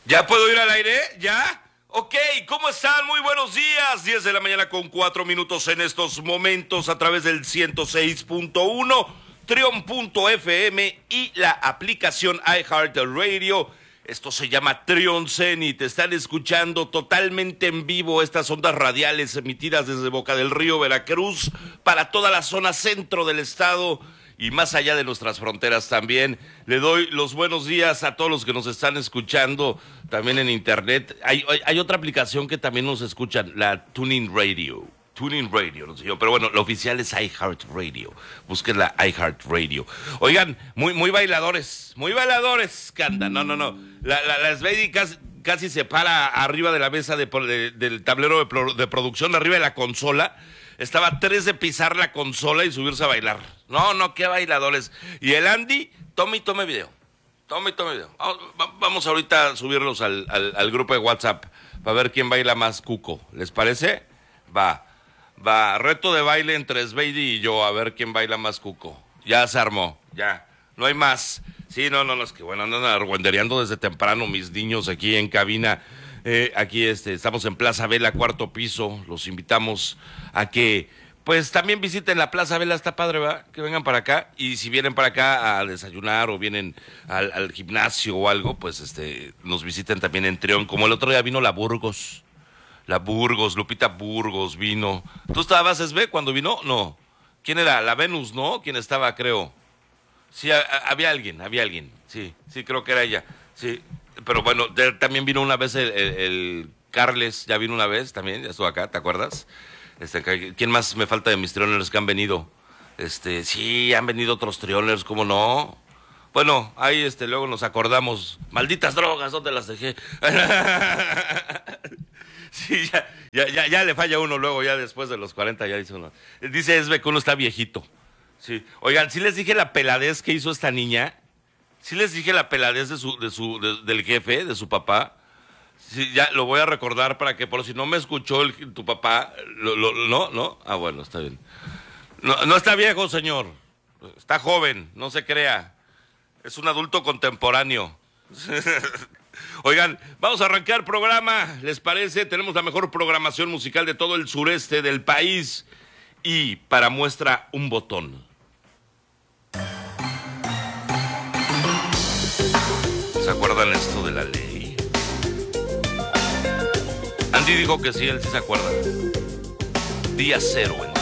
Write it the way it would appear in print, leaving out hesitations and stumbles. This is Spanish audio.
¿Ya puedo ir al aire? ¿Ya? Ok, ¿cómo están? Muy buenos días. 10 de la mañana con 4 minutos en estos momentos a través del 106.1, Trion.fm y la aplicación iHeartRadio. Esto se llama Trion Zenit. Están escuchando totalmente en vivo estas ondas radiales emitidas desde Boca del Río, Veracruz, para toda la zona centro del estado y más allá de nuestras fronteras también. Le doy los buenos días a todos los que nos están escuchando también en internet. Hay otra aplicación que también nos escuchan, la TuneIn Radio. TuneIn Radio, no sé yo, pero bueno, la oficial es iHeartRadio. Busquen la iHeartRadio. Oigan, muy bailadores, que andan. No. La Sveidy casi se para arriba de la mesa del tablero de producción, arriba de la consola. Estaba a 3 de pisar la consola y subirse a bailar. No, qué bailadores. Y el Andy, tome video. Vamos ahorita a subirlos al grupo de WhatsApp para ver quién baila más cuco. ¿Les parece? Va, reto de baile entre Sveidy y yo, a ver quién baila más cuco. Ya se armó, ya. No hay más. Sí, no, es que bueno, andan argüendereando desde temprano mis niños aquí en cabina. Aquí estamos en Plaza Vela, 4º piso. Los invitamos a que pues también visiten la Plaza Vela, está padre, ¿verdad? Que vengan para acá, y si vienen para acá a desayunar o vienen al gimnasio o algo, pues nos visiten también en Trion. Como el otro día vino la Burgos, Lupita Burgos vino. ¿Tú estabas, Esbe, cuando vino? No. ¿Quién era? La Venus, ¿no? ¿Quién estaba, creo? Sí, había alguien, sí, creo que era ella, sí. Pero bueno, también vino una vez el Carles, ya vino una vez también, ya estuvo acá, ¿te acuerdas? ¿Quién más me falta de mis trioners que han venido? Sí, han venido otros trioners, ¿cómo no? Bueno, ahí luego nos acordamos. Malditas drogas, ¿dónde las dejé? Sí, ya le falla uno luego, ya después de los 40 ya dice uno. Dice Esbe que uno está viejito. Sí. Oigan, ¿sí les dije la peladez que hizo esta niña? ¿Sí les dije la peladez del jefe, de su papá? Sí, ya lo voy a recordar para que, por si no me escuchó tu papá, ¿no? Ah, bueno, está bien. No está viejo, señor. Está joven, no se crea. Es un adulto contemporáneo. Oigan, vamos a arrancar programa, ¿les parece? Tenemos la mejor programación musical de todo el sureste del país. Y para muestra, un botón. ¿Se acuerdan esto de la ley? Andy dijo que sí, él sí se acuerda. Día cero en